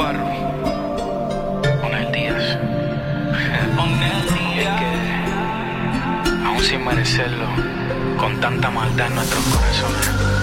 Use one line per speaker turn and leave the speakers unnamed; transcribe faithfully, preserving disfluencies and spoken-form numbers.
Faro, Onel Díaz. Onel Díaz. Que, aún sin merecerlo, con tanta maldad en nuestros corazones,